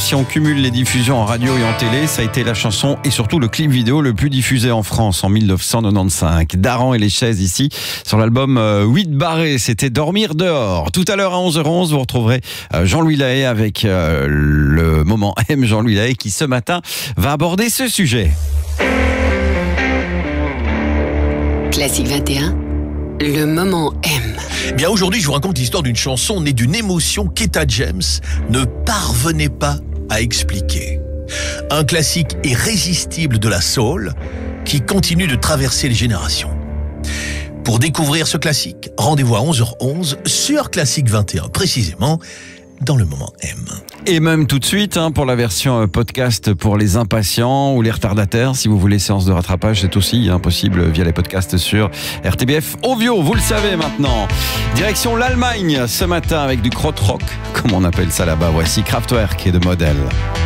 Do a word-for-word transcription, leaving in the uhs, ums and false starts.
si on cumule les diffusions en radio et en télé, ça a été la chanson et surtout le clip vidéo le plus diffusé en France en mille neuf cent quatre-vingt-quinze. Daran et les chaises ici sur l'album huit barré, c'était Dormir dehors. Tout à l'heure à onze heures onze, vous retrouverez Jean-Louis Lahaye avec euh, le moment M. Jean-Louis Lahaye qui ce matin va aborder ce sujet. Classique vingt et un, le moment M. Bien aujourd'hui, je vous raconte l'histoire d'une chanson née d'une émotion qu'Etta James ne parvenait pas à expliquer. Un classique irrésistible de la soul qui continue de traverser les générations. Pour découvrir ce classique, rendez-vous à onze heures onze sur Classique vingt et un, précisément dans le moment M. Et même tout de suite hein, pour la version podcast pour les impatients ou les retardataires. Si vous voulez séance de rattrapage, c'est aussi hein, possible via les podcasts sur R T B F Ovio, vous le savez maintenant. Direction l'Allemagne ce matin avec du krautrock, comme on appelle ça là-bas. Voici Kraftwerk et de Model.